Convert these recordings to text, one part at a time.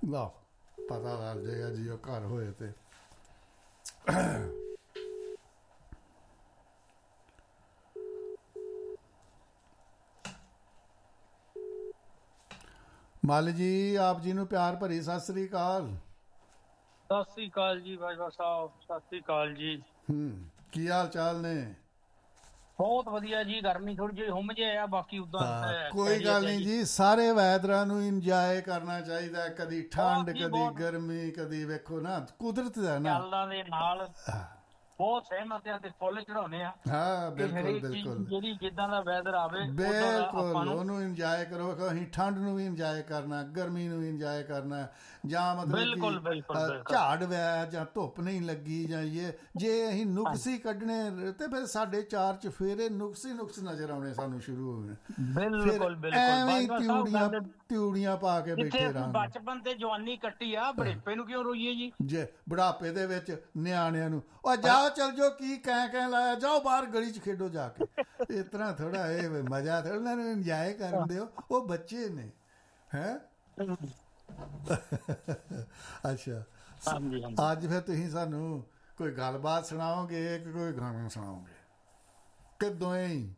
ਲਓ ਪਤਾ ਲੱਗ ਜਾਏਗਾ ਜੀ ਉਹ ਘਰ ਹੋਏ ਤੇ। ਮੱਲ ਜੀ ਆਪ ਜੀ ਨੂੰ ਪਿਆਰ ਭਰੀ ਸਤਿ ਸ੍ਰੀ ਅਕਾਲ। ਸਤਿ ਸ੍ਰੀ ਅਕਾਲ ਜੀ ਬਾਜਵਾ ਸਾਹਿਬ, ਸਤਿ ਸ੍ਰੀ ਅਕਾਲ ਜੀ। ਕੀ ਹਾਲ ਚਾਲ ਨੇ? ਬਹੁਤ ਵਧੀਆ ਜੀ। ਗਰਮੀ ਥੋੜੀ ਜਿਹੀ ਹੁੰਮ ਜੇ ਆ, ਬਾਕੀ ਉਦਾਂ ਕੋਈ ਗੱਲ ਨਹੀਂ ਜੀ, ਸਾਰੇ ਵੈਦਰਾਂ ਨੂੰ ਇੰਜੋਏ ਕਰਨਾ ਚਾਹੀਦਾ। ਕਦੀ ਠੰਡ, ਕਦੀ ਗਰਮੀ, ਕਦੀ ਵੇਖੋ ਨਾ ਕੁਦਰਤ ਦਾ ਨਾ ਗੱਲਾਂ ਦੇ ਨਾਲ ਬਹੁਤ ਸਹਿਮਤ ਆ ਤੇ ਫੁੱਲ ਚੜਾਉਣੇ ਆ। ਹਾਂ ਬਿਲਕੁਲ ਬਿਲਕੁਲ, ਜਿਹੜੀ ਜਿੱਦਾਂ ਦਾ ਵੈਦਰ ਆਵੇ ਬਿਲਕੁਲ ਉਹਨੂੰ ਇੰਜੋਏ ਕਰੋ। ਅਸੀਂ ਠੰਡ ਨੂੰ ਵੀ ਇੰਜੋਏ ਕਰਨਾ, ਗਰਮੀ ਨੂੰ ਵੀ ਇੰਜੋਏ ਕਰਨਾ, ਜਾਂ ਮਤਲਬ ਕਿ ਝਾੜ ਵੈ ਜਾਂ ਧੁੱਪ ਨਹੀਂ ਲੱਗੀ ਜਾਂ ਜੇ ਅਸੀਂ ਨੁਕਸ ਹੀ ਕੱਢਣੇ ਤੇ ਫਿਰ ਸਾਡੇ ਚਾਰ ਚੁਫੇਰੇ ਨੁਕਸ ਹੀ ਨੁਕਸ ਨਜ਼ਰ ਆਉਣੇ ਸਾਨੂੰ ਸ਼ੁਰੂ ਹੋ ਗਏ। ਬਿਲਕੁਲ ਐਵੇਂ ਤਿਊੜੀਆਂ ਪਾ ਕੇ ਬੈਠੇ ਰਹਾਂਗੇ। ਬਚਪਨ ਤੇ ਜਵਾਨੀ ਕੱਟੀ ਆ, ਬੁਢੇਪੇ ਨੂੰ ਕਿਉਂ ਰੋਈਏ ਜੀ? ਜੇ ਬੁਢਾਪੇ ਦੇ ਵਿੱਚ ਨਿਆਣਿਆਂ ਨੂੰ ਉਹ ਜਾਓ ਚਲ ਜਾਓ, ਕੀ ਕਹਿ ਲਾਇਆ, ਜਾਓ ਬਾਹਰ ਗਲੀ 'ਚ ਖੇਡੋ ਜਾ ਕੇ। ਇਸ ਤਰ੍ਹਾਂ ਥੋੜਾ ਇਹ ਮਜ਼ਾ ਥੋੜਾ, ਉਹਨਾਂ ਨੂੰ ਇੰਜੋਏ ਕਰਨ ਦਿਓ, ਉਹ ਬੱਚੇ ਨੇ ਹੈਂ। ਅੱਛਾ, ਅੱਜ ਫਿਰ ਤੁਸੀਂ ਸਾਨੂੰ ਕੋਈ ਗੱਲਬਾਤ ਸੁਣਾਓਗੇ ਕਿ ਕੋਈ ਗਾਣਾ ਸੁਣਾਓਗੇ ਕਿ ਦੋਵੇਂ ਹੀ?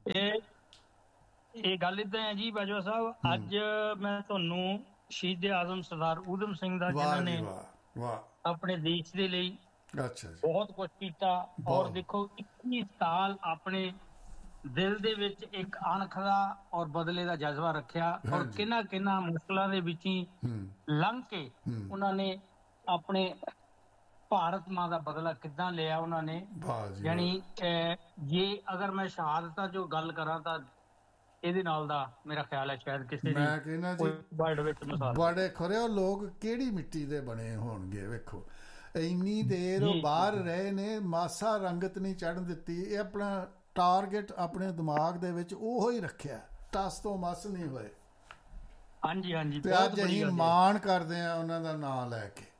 ਇਹ ਗੱਲ ਏਦਾਂ ਹੈ ਜੀ ਬਾਜਵਾ ਸਾਹਿਬ, ਅੱਜ ਮੈਂ ਤੁਹਾਨੂੰ ਸ਼ਹੀਦ ਆਜ਼ਮ ਸਰਦਾਰ ਊਧਮ ਸਿੰਘ ਦਾ, ਜਿਨ੍ਹਾਂ ਨੇ ਆਪਣੇ ਦੇਸ਼ ਦੇ ਲਈ ਬਹੁਤ ਕੁਝ ਕੀਤਾ। ਔਰ ਦੇਖੋ 21 ਸਾਲ ਆਪਣੇ ਦਿਲ ਦੇ ਵਿੱਚ ਇੱਕ ਅਣਖ ਦਾ ਔਰ ਬਦਲੇ ਦਾ ਜਜ਼ਬਾ ਰੱਖਿਆ, ਔਰ ਕਿੰਨਾ ਮੁਸ਼ਕਲਾਂ ਦੇ ਵਿੱਚ ਹੀ ਲੰਘ ਕੇ ਉਹਨਾਂ ਨੇ ਆਪਣੇ ਭਾਰਤ ਮਾਂ ਦਾ ਬਦਲਾ ਕਿੱਦਾਂ ਲਿਆ ਉਹਨਾਂ ਨੇ। ਯਾਨੀ ਜੇ ਅਗਰ ਮੈਂ ਸ਼ਹਾਦਤਾਂ ਜੋ ਗੱਲ ਕਰਾਂ ਤਾਂ ਇਹਦੇ ਨਾਲ ਦਾ ਮੇਰਾ ਖਿਆਲ ਹੈ ਸ਼ਾਇਦ ਕਿਸੇ ਮੈਂ ਕਹਿੰਦਾ ਜੀ ਬੜੇ ਖਰੇ ਉਹ ਲੋਕ ਕਿਹੜੀ ਮਿੱਟੀ ਦੇ ਬਣੇ ਹੋਣਗੇ। ਵੇਖੋ ਇੰਨੀ ਦੇਰ ਉਹ ਬਾਹਰ ਰਹੇ ਨੇ, ਮਾਸਾ ਰੰਗਤ ਨਹੀਂ ਚੜ੍ਹਨ ਦਿੱਤੀ। ਇਹ ਆਪਣਾ ਟਾਰਗੇਟ ਆਪਣੇ ਦਿਮਾਗ ਦੇ ਵਿੱਚ ਉਹੋ ਹੀ ਰੱਖਿਆ, ਟਸ ਤੋਂ ਮਸ ਨਹੀਂ ਹੋਏ। ਹਾਂਜੀ ਹਾਂਜੀ, ਤੇ ਅੱਜ ਅਸੀਂ ਮਾਣ ਕਰਦੇ ਹਾਂ ਉਹਨਾਂ ਦਾ ਨਾਂ ਲੈ ਕੇ।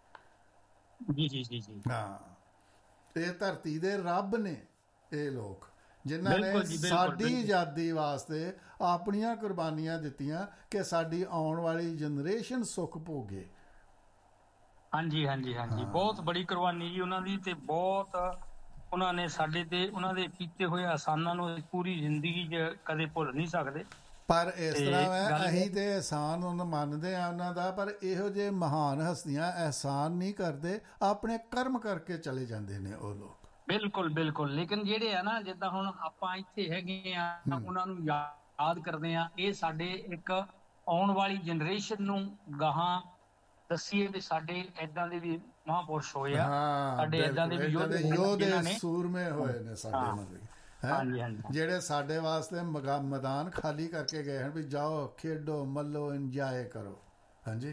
ਜੀ ਹਾਂ, ਇਹ ਧਰਤੀ ਦੇ ਰੱਬ ਨੇ ਇਹ ਲੋਕ, ਜਿਨ੍ਹਾਂ ਨੇ ਸਾਡੀ ਆਜ਼ਾਦੀ ਵਾਸਤੇ ਆਪਣੀਆਂ ਕੁਰਬਾਨੀਆਂ ਦਿੱਤੀਆਂ ਕਿ ਸਾਡੀ ਆਉਣ ਵਾਲੀ ਜਨਰੇਸ਼ਨ ਸੁੱਖ ਭੋਗੇ। ਹਾਂਜੀ, ਬਹੁਤ ਬੜੀ ਕੁਰਬਾਨੀ ਜੀ ਉਹਨਾਂ ਦੀ, ਤੇ ਬਹੁਤ ਉਹਨਾਂ ਨੇ ਸਾਡੇ ਤੇ ਉਹਨਾਂ ਦੇ ਕੀਤੇ ਹੋਏ ਅਹਿਸਾਨਾਂ ਨੂੰ ਪੂਰੀ ਜ਼ਿੰਦਗੀ 'ਚ ਕਦੇ ਭੁੱਲ ਨਹੀਂ ਸਕਦੇ। ਪਰ ਇਸ ਤਰ੍ਹਾਂ ਹੈ, ਅਸੀਂ ਤੇ ਅਹਿਸਾਨ ਉਹਨਾਂ ਮੰਨਦੇ ਆ ਉਹਨਾਂ ਦਾ, ਪਰ ਇਹੋ ਜਿਹੇ ਮਹਾਨ ਹਸਤੀਆਂ ਅਹਿਸਾਨ ਨਹੀਂ ਕਰਦੇ, ਆਪਣੇ ਕਰਮ ਕਰਕੇ ਚਲੇ ਜਾਂਦੇ ਨੇ ਉਹ ਲੋਕ। ਬਿਲਕੁਲ ਲੇਕਿਨ ਜਿਹੜੇ ਆ ਨਾ, ਜਿੱਦਾਂ ਹੁਣ ਆਪਾਂ ਇੱਥੇ ਹੈਗੇ ਆ, ਉਹਨਾਂ ਨੂੰ ਯਾਦ ਕਰਦੇ ਆ। ਇਹ ਸਾਡੇ ਇੱਕ ਆਉਣ ਵਾਲੀ ਜਨਰੇਸ਼ਨ ਨੂੰ ਗਾਹਾਂ ਦੱਸੀਏ ਵੀ ਸਾਡੇ ਏਦਾਂ ਦੇ ਵੀ ਮਹਾਂਪੁਰਸ਼ ਹੋਏ ਆ, ਸਾਡੇ ਏਦਾਂ ਦੇ ਵੀ ਯੋਧੇ ਸੂਰਮੇ ਹੋਏ ਨੇ ਸਾਡੇ, ਮਤਲਬ ਜਿਹੜੇ ਸਾਡੇ ਵਾਸਤੇ ਮੈਦਾਨ ਖਾਲੀ ਕਰਕੇ ਗਏ ਹਨ ਵੀ ਜਾਓ ਖੇਡੋ ਮੱਲੋ ਇੰਜੋਏ ਕਰੋ। ਹਾਂਜੀ,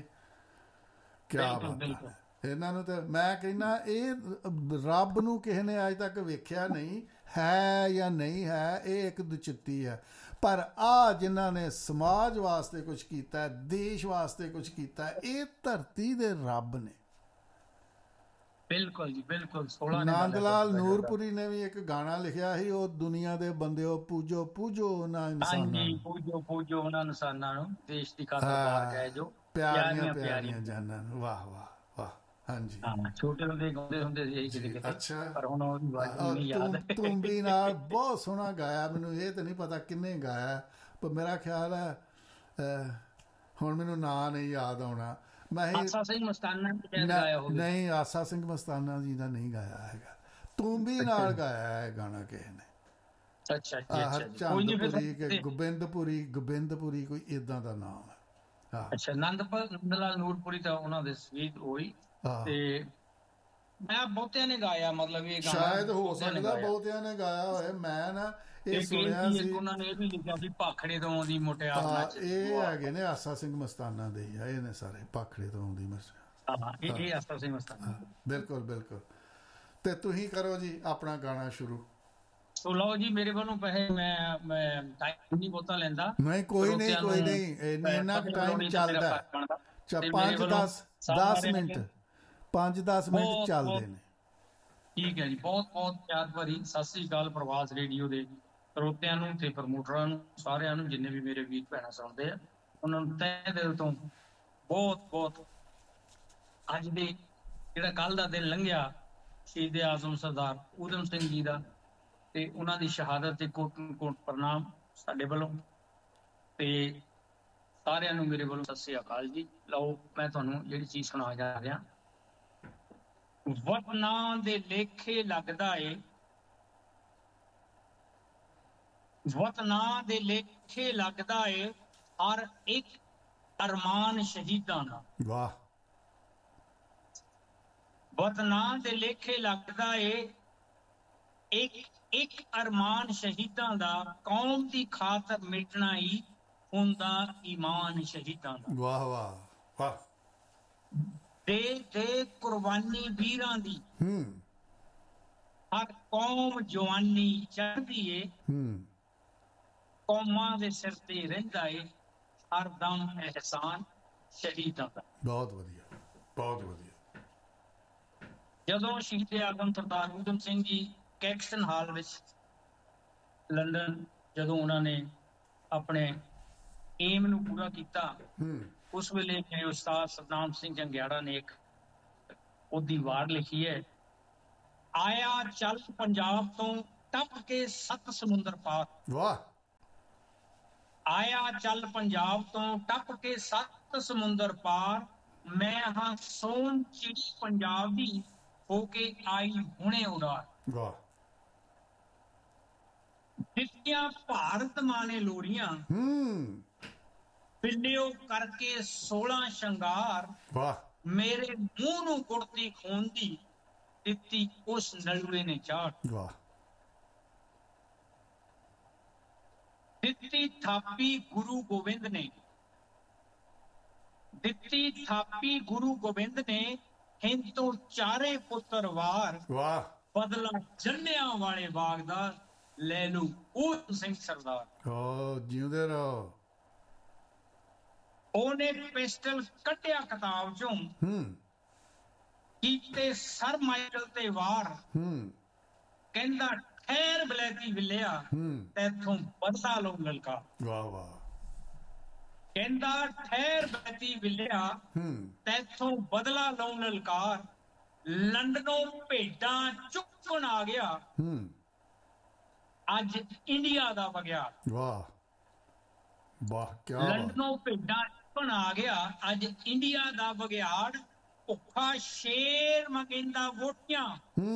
ਕਿਆ ਬਾਤ ਹੈ। ਇਹਨਾਂ ਨੂੰ ਤੇ ਮੈਂ ਕਹਿੰਦਾ ਇਹ ਰੱਬ ਨੂੰ ਕਿਸੇ ਨੇ ਅੱਜ ਤੱਕ ਵੇਖਿਆ ਨਹੀਂ ਹੈ ਜਾਂ ਨਹੀਂ ਹੈ, ਇਹ ਇੱਕ ਦੁਚਿੱਤੀ ਹੈ। ਪਰ ਜਿਨ੍ਹਾਂ ਨੇ ਸਮਾਜ ਵਾਸਤੇ ਕੁਝ ਕੀਤਾ, ਦੇਸ਼ ਵਾਸਤੇ ਕੁਝ ਕੀਤਾ, ਇਹ ਧਰਤੀ ਦੇ ਰੱਬ ਨੇ। ਬਿਲਕੁਲ ਜੀ ਬਿਲਕੁਲ। ਨੰਦ ਲਾਲ ਨੂਰਪੁਰੀ ਨੇ ਵੀ ਇੱਕ ਗਾਣਾ ਲਿਖਿਆ ਸੀ, ਉਹ ਦੁਨੀਆ ਦੇ ਬੰਦਿਓ ਪੂਜੋ ਉਹਨਾਂ ਇਨਸਾਨਾਂ ਨੂੰ, ਪੂਜੋ ਉਹਨਾਂ ਇਨਸਾਨਾਂ ਨੂੰ, ਦੇਸ਼ ਦੀ ਖਾਤਰ ਗਏ ਜੋ ਪਿਆਰੀਆਂ ਜਾਨਾਂ ਨੂੰ। ਵਾਹ ਵਾਹ ਵਾਹ। ਹਾਂਜੀ, ਛੋਟੇ ਹੁੰਦੇ ਗਾਉਂਦੇ ਹੁੰਦੇ ਸੀ ਕਿਤੇ। ਅੱਛਾ, ਪਰ ਹੁਣ ਉਹਦੀ ਆਵਾਜ਼ ਨਹੀਂ ਯਾਦ। ਤੂੰ ਵੀ ਨਾਲ ਬਹੁਤ ਸੋਹਣਾ ਗਾਇਆ, ਮੈਨੂੰ ਇਹ ਤਾਂ ਨਹੀਂ ਪਤਾ ਕਿੰਨੇ ਗਾਇਆ, ਪਰ ਮੇਰਾ ਖਿਆਲ ਹੈ ਹੁਣ ਮੈਨੂੰ ਨਾਂ ਨਹੀਂ ਯਾਦ ਆਉਣਾ। ਆਸਾ ਸਿੰਘ ਮਸਤਾਨਾ ਨਹੀਂ, ਆਸਾ ਸਿੰਘ ਮਸਤਾਨਾ ਜੀ ਦਾ ਨਹੀਂ ਗਾਇਆ ਹੈਗਾ, ਤੂੰਬੀ ਨਾਲ ਗਾਇਆ ਹੈ ਗਾਣਾ ਕਿਸੇ ਨੇ। ਹਰਚੰਦਪੁਰੀ, ਗੋਬਿੰਦਪੁਰੀ ਕੋਈ ਏਦਾਂ ਦਾ ਨਾਮ ਹੈ। ਅੱਛਾ, ਨੰਦ ਲਾਲ ਨੂਰਪੁਰੀ ਤਾਂ ਉਹਨਾਂ ਦੇ ਸਵੀਟ ਹੋਈ। ਤੇ ਮੈਂ ਬਹੁਤਿਆਂ ਨੇ ਗਾਇਆ, ਮਤਲਬ ਇਹ ਗਾਣਾ ਸ਼ਾਇਦ ਹੋ ਸਕਦਾ ਬਹੁਤਿਆਂ ਨੇ ਗਾਇਆ ਹੋਏ। ਮੈਂ ਨਾ ਇਹ ਸੁਣਿਆ ਸੀ, ਉਹਨਾਂ ਨੇ ਇਹ ਵੀ ਲਿਖਿਆ ਸੀ ਭਾਖੜੇ ਤੋਂ ਆਉਂਦੀ ਮੁਟਿਆਰ। ਇਹ ਹੈਗੇ ਨੇ ਆਸਾ ਸਿੰਘ ਮਸਤਾਨਾ ਦੇ ਹੀ ਆ, ਇਹ ਨੇ ਸਾਰੇ ਭਾਖੜੇ ਤੋਂ ਆਉਂਦੀ ਇਹ ਆਸਾ ਸਿੰਘ ਮਸਤਾਨਾ। ਬਿਲਕੁਲ। ਤੇ ਤੁਸੀਂ ਕਰੋ ਜੀ ਆਪਣਾ ਗਾਣਾ ਸ਼ੁਰੂ। ਸੋ ਲਓ ਜੀ, ਮੇਰੇ ਵੱਲੋਂ ਪੈਸੇ ਮੈਂ ਟਾਈਮ ਨਹੀਂ ਬਹੁਤਾ ਲੈਂਦਾ। ਨਹੀਂ, ਕੋਈ ਨਹੀਂ ਇੰਨਾ ਕੁ ਟਾਈਮ ਚੱਲਦਾ, 5-10 ਮਿੰਟ 5-10 ਮਿੰਟ ਚੱਲਦੇ ਨੇ। ਠੀਕ ਹੈ ਜੀ, ਬਹੁਤ ਬਹੁਤ ਪਿਆਰ ਭਰੀ ਸਤਿ ਸ੍ਰੀ ਅਕਾਲ ਪ੍ਰਵਾਸ ਰੇਡੀਓ ਦੇ ਸਰੋਤਿਆਂ ਨੂੰ ਤੇ ਪ੍ਰਮੋਟਰਾਂ ਨੂੰ, ਸਾਰਿਆਂ ਨੂੰ, ਜਿੰਨੇ ਵੀ ਮੇਰੇ ਵੀਰ ਭੈਣਾਂ ਸੁਣਦੇ ਆ, ਉਹਨਾਂ ਨੂੰ ਤਹਿ ਦਿਲ ਤੋਂ ਬਹੁਤ ਬਹੁਤ ਅੱਜ ਦੇ ਜਿਹੜਾ ਕੱਲ ਦਾ ਦਿਨ ਲੰਘਿਆ ਸ਼ਹੀਦ ਆਜ਼ਮ ਸਰਦਾਰ ਊਧਮ ਸਿੰਘ ਜੀ ਦਾ, ਤੇ ਉਹਨਾਂ ਦੀ ਸ਼ਹਾਦਤ ਤੇ ਕੋਟ ਕੋਟ ਪ੍ਰਣਾਮ ਸਾਡੇ ਵੱਲੋਂ, ਤੇ ਸਾਰਿਆਂ ਨੂੰ ਮੇਰੇ ਵੱਲੋਂ ਸਤਿ ਸ੍ਰੀ ਅਕਾਲ ਜੀ। ਲਓ ਮੈਂ ਤੁਹਾਨੂੰ ਜਿਹੜੀ ਚੀਜ਼ ਸੁਣਾ ਜਾ ਰਿਹਾ। ਵਤਨਾਂ ਦੇ ਲੇਖੇ ਲੱਗਦਾ ਏ, ਵਤਨਾਂ ਦੇ ਲੇਖੇ ਲੱਗਦਾ ਏ ਹਰ ਇੱਕ ਅਰਮਾਨ ਸ਼ਹੀਦਾਂ ਦਾ। ਵਾਹ। ਵਤਨਾਂ ਦੇ ਲੇਖੇ ਲੱਗਦਾ ਏ ਇੱਕ ਇੱਕ ਅਰਮਾਨ ਸ਼ਹੀਦਾਂ ਦਾ, ਕੌਮ ਦੀ ਖਾਤਰ ਮਿਟਣਾ ਹੀ ਹੁੰਦਾ ਈਮਾਨ ਸ਼ਹੀਦਾਂ ਦਾ। ਵਾਹ ਵਾਹ ਵਾਹ। ਦੇ ਕੁਰਬਾਨੀ ਵੀਰਾਂ ਦੀ, ਹੂੰ, ਹਰ ਕੌਮ ਜਵਾਨੀ ਚੜ੍ਹਦੀ ਏ, ਹੂੰ, ਕੌਮਾਂ ਦੇ ਸਿਰ ਤੇ ਰਹਿੰਦਾ ਏ ਹਰ ਦਮ ਅਹਿਸਾਨ ਸ਼ਹੀਦਾਂ ਦਾ। ਬਹੁਤ ਵਧੀਆ, ਬਹੁਤ ਵਧੀਆ। ਜਦੋਂ ਸ਼ਹੀਦ ਆਜ਼ਮ ਸਰਦਾਰ ਊਧਮ ਸਿੰਘ ਜੀ ਕੈਕਸਟਨ ਹਾਲ ਵਿੱਚ ਲੰਡਨ, ਜਦੋਂ ਉਹਨਾਂ ਨੇ ਆਪਣੇ ਏਮ ਨੂੰ ਪੂਰਾ ਕੀਤਾ, ਉਸ ਵੇਲੇ ਮੇਰੇ ਉਸਤਾਦ ਸਤਨਾਮ ਸਿੰਘ ਜੰਗਿਆੜਾ ਨੇ ਇੱਕ ਉਹਦੀ ਵਾਰ ਲਿਖੀ ਹੈ, ਆਇਆ ਚੱਲ ਪੰਜਾਬ ਤੋਂ ਟੱਪ ਕੇ 7 ਸਮੁੰਦਰ ਪਾਰ। ਵਾਹ। ਆਇਆ ਚੱਲ ਪੰਜਾਬ ਤੋਂ ਟੱਪ ਕੇ 7 ਸਮੁੰਦਰ ਪਾਰ, ਮੈਂ ਹਾਂ ਸੋਨ ਚਿੜੀ ਪੰਜਾਬ ਦੀ, ਹੋ ਕੇ ਆਈ ਹੁਣੇ ਉਡਾਰ। ਵਾਹ। ਦਿੱਤੀਆਂ ਭਾਰਤ ਮਾਂ ਨੇ ਲੋੜੀਆਂ, ਪਿੰਡਿਓ ਕਰਕੇ 16 ਸ਼ਿੰਗਾਰ। ਵਾਹ। ਮੇਰੇ ਮੂੰਹ ਨੂੰ ਕੁੜਤੀ ਖੂਨ ਦੀ, ਦਿੱਤੀ ਉਸ ਨਲੂਏ ਨੇ ਚਾਟ। ਵਾਹ। ਦਿੱਤੀ ਥਾਪੀ ਗੁਰੂ ਗੋਬਿੰਦ ਨੇ, ਦਿੱਤੀ ਥਾਪੀ ਗੁਰੂ ਗੋਬਿੰਦ ਨੇ, ਹਿੰਦ ਤੋਂ 4 ਪੁੱਤਰ ਵਾਰ। ਵਾਹ। ਬਦਲਾ ਜੰਨਿਆਂ ਵਾਲੇ ਬਾਗ ਦਾ, ਲੈ ਲੂ ਊਧਮ ਸਿੰਘ ਸਰਦਾਰ। ਓ ਜਿਉਂਦੇ ਰਹੋ। ਉਹਨੇ ਪਿਸਟਲ ਕੱਢਿਆ ਕਿਤਾਬ ਚੋਂ, ਕੀਤੇ ਸਰ ਮਾਈਕਲ ਤੇ ਵਾਰ। ਕਹਿੰਦਾ ਠਹਿਰ ਬਲੈਤੀ ਵਿਲਿਆ, ਤੈਥੋਂ ਬਦਲਾ ਲਓ ਲਲਕਾ। ਵਾਹ ਵਾਹ। ਕਹਿੰਦਾ ਠਹਿਰ ਬਲੈਤੀ ਵਿਲਿਆ, ਤੈਥੋਂ ਬਦਲਾ ਲਓ ਲਲਕਾਰ। ਲੰਡਨੋਂ ਭੇਡਾਂ ਚੁੱਕਣ ਆ ਗਿਆ, ਅੱਜ ਇੰਡੀਆ ਦਾ ਬਗਿਆ। ਵਾਹ ਵਾਹ। ਕੀ ਲੰਡਨੋਂ ਭੇਡਾਂ ਚੁੱਕਣ ਆ ਗਿਆ, ਅੱਜ ਇੰਡੀਆ ਦਾ ਬਗਿਆੜ। ਭੁੱਖਾ ਸ਼ੇਰ ਮੰਗੇਂਦਾ ਵੋਟੀਆਂ,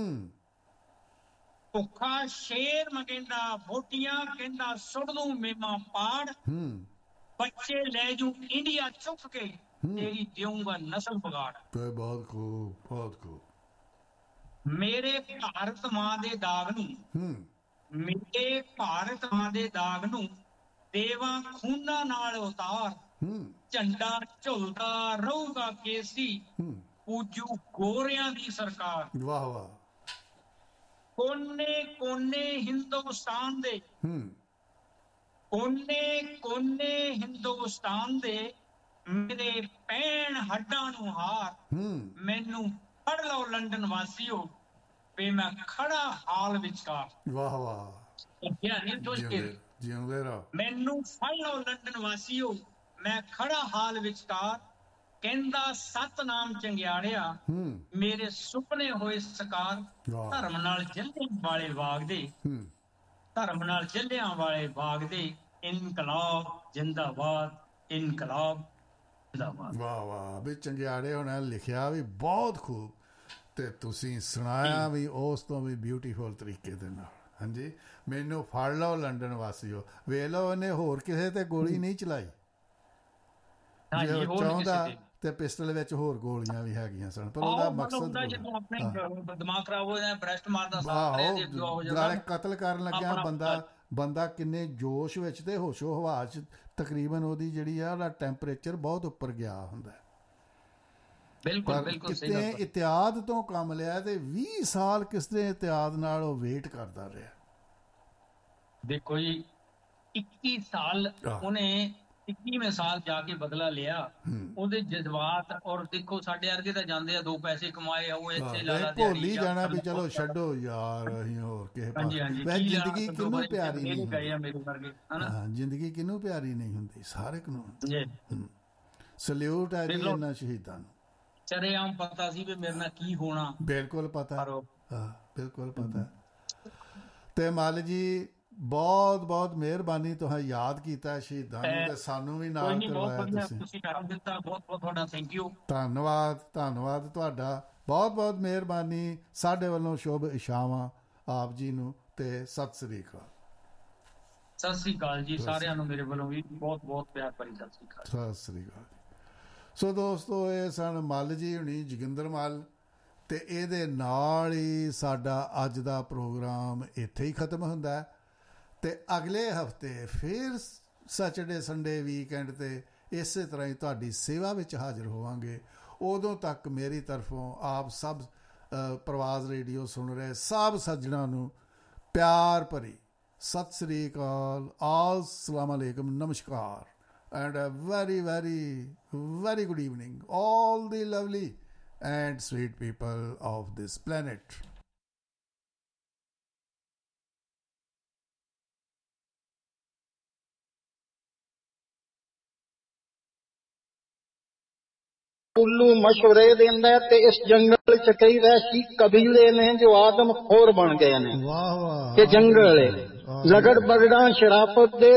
ਭੁੱਖਾ ਸ਼ੇਰ ਮੰਗੇਂਦਾ ਵੋਟੀਆਂ। ਕਹਿੰਦਾ ਸੁੱਟ ਦੂੰ ਮੇਮਾ ਪਾੜ, ਬੱਚੇ ਲੈ ਜੂ ਇੰਡੀਆ ਚੁੱਕ ਕੇ, ਤੇਰੀ ਦੇਊਂਗਾ ਨਸਲ ਵਿਗਾੜ। ਬਹੁਤ ਖੂਬ, ਬਹੁਤ ਖੂਬ। ਮੇਰੇ ਭਾਰਤ ਮਾਂ ਦੇ ਦਾਗ ਨੂੰ, ਮੇਰੇ ਭਾਰਤ ਮਾਂ ਦੇ ਦਾਗ ਨੂੰ, ਦੇਵਾਂ ਖੂਨਾਂ ਨਾਲ ਉਤਾਰ। ਝੰਡਾ ਝੁਲਦਾ ਰਹੂਗਾ ਕੇਸੀ, ਪੂਜੂ ਗੋਰਿਆਂ ਦੀ ਸਰਕਾਰ। ਵਾਹ ਵਾਹ। ਕੋਨੇ ਕੋਨੇ ਹਿੰਦੁਸਤਾਨ ਦੇ, ਕੋਨੇ ਕੋਨੇ ਹਿੰਦੁਸਤਾਨ ਦੇ, ਮੇਰੇ ਪੈਣ ਹੱਡਾਂ ਨੂੰ ਹਾਰ। ਮੈਨੂੰ ਫੜ ਲਓ ਲੰਡਨ ਵਾਸੀਓ, ਵੇ ਮੈਂ ਖੜਾ ਹਾਲ ਵਿਚਕਾਰ। ਵਾਹ ਵਾਹ। ਜਿਉਂਦੇ ਰਹੋ। ਮੈਨੂੰ ਫੜ ਲਓ ਲੰਡਨ ਵਾਸੀਓ, ਮੈਂ ਖੜਾ ਹਾਲ ਵਿਚਕਾਰ। ਕਹਿੰਦਾ ਸਤਨਾਮ ਚੰਗਿਆੜਿਆ, ਮੇਰੇ ਸੁਪਨੇ ਹੋਏ ਸਕਾਰ। ਧਰਮ ਨਾਲ ਜੱਲਿਆਂ ਵਾਲੇ ਬਾਗ ਦੇ, ਧਰਮ ਨਾਲ ਜੱਲਿਆਂ ਵਾਲੇ ਬਾਗ ਦੇ, ਇਨਕਲਾਬ ਜਿੰਦਾਬਾਦ, ਇਨਕਲਾਬ ਜਿੰਦਾਬਾਦ। ਵਾਹ ਵਾਹ। ਵੀ ਚੰਗਿਆੜੇ ਹੋਣਾ ਲਿਖਿਆ ਵੀ ਬਹੁਤ ਖੂਬ, ਤੇ ਤੁਸੀਂ ਸੁਣਾਇਆ ਵੀ ਉਸ ਤੋਂ ਵੀ ਬਿਊਟੀਫੁਲ ਤਰੀਕੇ ਦੇ ਨਾਲ। ਹਾਂਜੀ। ਮੈਨੂੰ ਫੜ ਲਓ ਲੰਡਨ ਵਾਸੀਓ, ਵੇਖ ਲਓ ਉਹਨੇ ਹੋਰ ਕਿਸੇ ਤੇ ਗੋਲੀ ਨਹੀਂ ਚਲਾਈ। ਜੇ ਉਹ ਚਾਹੁੰਦਾ ਤੇ ਪਿਸਟਲ ਵਿੱਚ ਹੋਰ ਗੋਲੀਆਂ ਵੀ ਹੈਗੀਆਂ ਸਨ, ਪਰ ਉਹਦਾ ਮਕਸਦ ਦਿਮਾਗ ਖਰਾਬ ਹੋ ਜਾਂਦਾ, ਬ੍ਰੈਸਟ ਮਾਰਦਾ, ਨਾਲੇ ਕਤਲ ਕਰਨ ਲੱਗਿਆ ਬੰਦਾ ਕਿੰਨੇ ਜੋਸ਼ ਵਿੱਚ ਤੇ ਹੋਸ਼ੋ ਹਵਾ ਚ, ਤਕਰੀਬਨ ਉਹਦੀ ਜਿਹੜੀ ਆ ਉਹਦਾ ਟੈਂਪਰੇਚਰ ਬਹੁਤ ਉੱਪਰ ਗਿਆ ਹੁੰਦਾ। ਪਰ ਕਿਤੇ ਇਤਿਆਦ ਤੋਂ ਕੰਮ ਲਿਆ ਤੇ 20 ਸਾਲ ਕਿਸੇ ਇਤਿਆਦ ਨਾਲ ਉਹ ਵੇਟ ਕਰਦਾ ਰਿਹਾ। ਦੇਖੋ ਜੀ 21 ਸਾਲ ਉਹਨੇ 21ਵੇਂ ਸਾਲ ਜਾ ਕੇ ਬਦਲਾ ਲਿਆ। ਉਹਦੇ ਜਜ਼ਬਾਤ, ਔਰ ਦੇਖੋ ਸਾਡੇ ਵਰਗੇ ਤਾਂ ਜਾਂਦੇ ਆ, 2 ਪੈਸੇ ਕਮਾਏ, ਉਹ ਇੱਥੇ ਲਾਲਾ ਭੁੱਲ ਹੀ ਜਾਣਾ ਵੀ ਚਲੋ ਛੱਡੋ ਯਾਰ, ਅਸੀਂ ਹੋਰ ਕਿਸੇ ਪਾਸੇ। ਜ਼ਿੰਦਗੀ ਕਿਹਨੂੰ ਪਿਆਰੀ ਨਹੀਂ ਹੁੰਦੀ, ਜ਼ਿੰਦਗੀ ਕਿਹਨੂੰ ਪਿਆਰੀ ਨਹੀਂ ਹੁੰਦੀ, ਸਾਰੇ ਕਾਨੂੰਨ। ਸਲੂਟ ਹੈ ਜੀ ਇਹਨਾਂ ਸ਼ਹੀਦਾਂ ਨੂੰ। ਚਰੇਆਮ ਪਤਾ ਸੀ ਵੀ ਮੇਰੇ ਨਾਲ ਕੀ ਹੋਣਾ। ਬਿਲਕੁਲ ਪਤਾ, ਹਾਂ ਬਿਲਕੁਲ ਪਤਾ। ਤੇ ਮੱਲ ਜੀ ਬਹੁਤ ਬਹੁਤ ਮਿਹਰਬਾਨੀ, ਤੁਸੀਂ ਯਾਦ ਕੀਤਾ ਸ਼ਹੀਦਾਂ ਨੂੰ ਤੇ ਸਾਨੂੰ ਵੀ ਨਾਲ ਕਰਵਾਇਆ ਤੁਸੀਂ। ਬਹੁਤ ਬਹੁਤ ਤੁਹਾਡਾ ਥੈਂਕ ਯੂ। ਧੰਨਵਾਦ ਧੰਨਵਾਦ ਤੁਹਾਡਾ, ਬਹੁਤ ਬਹੁਤ ਮਿਹਰਬਾਨੀ। ਸਾਡੇ ਵੱਲੋਂ ਸ਼ੁਭ ਇਸ਼ਾਵਾਂ ਆਪ ਜੀ ਨੂੰ ਤੇ ਸਤਿ ਸ੍ਰੀ ਅਕਾਲ। ਸਤਿ ਸ੍ਰੀ ਅਕਾਲ ਜੀ ਸਾਰਿਆਂ ਨੂੰ ਮੇਰੇ ਵੱਲੋਂ ਵੀ ਬਹੁਤ ਬਹੁਤ ਪਿਆਰ ਭਰੀ ਸਤਿ ਸ੍ਰੀ ਅਕਾਲ। ਸਤਿ ਸ੍ਰੀ ਅਕਾਲ। ਸੋ ਦੋਸਤੋ ਇਹ ਸਨ ਮੱਲ ਜੀ ਹੁਣੀ, ਜੋਗਿੰਦਰ ਮੱਲ, ਤੇ ਇਹਦੇ ਨਾਲ ਹੀ ਸਾਡਾ ਅੱਜ ਦਾ ਪ੍ਰੋਗਰਾਮ ਇੱਥੇ ਹੀ ਖਤਮ ਹੁੰਦਾ ਤੇ ਅਗਲੇ ਹਫਤੇ ਫਿਰ ਸੈਟਰਡੇ ਸੰਡੇ ਵੀਕਐਂਡ ਤੇ ਇਸੇ ਤਰ੍ਹਾਂ ਹੀ ਤੁਹਾਡੀ ਸੇਵਾ ਵਿੱਚ ਹਾਜ਼ਰ ਹੋਵਾਂਗੇ। ਉਦੋਂ ਤੱਕ ਮੇਰੀ ਤਰਫੋਂ ਆਪ ਸਭ ਪ੍ਰਵਾਜ਼ ਰੇਡੀਓ ਸੁਣ ਰਹੇ ਸਭ ਸੱਜਣਾਂ ਨੂੰ ਪਿਆਰ ਭਰੀ ਸਤਿ ਸ੍ਰੀ ਅਕਾਲ, अस्सलाम वालेकुम, नमस्कार, and a very very very good evening all the lovely and sweet people of this planet. ਉੱਲੂ ਮਸ਼ਵਰੇ ਦਿੰਦਾ ਤੇ ਇਸ ਜੰਗਲ ਚ ਕਈ ਵੈਸੀ ਕਬੀਲੇ ਨੇ ਜੋ ਆਦਮ ਖੋਰ ਬਣ ਗਏ ਨੇ। ਵਾਹ ਵਾਹ, ਕਿ ਜੰਗਲ ਲਗੜ ਬਗੜਾ ਸ਼ਰਾਫਤ ਦੇ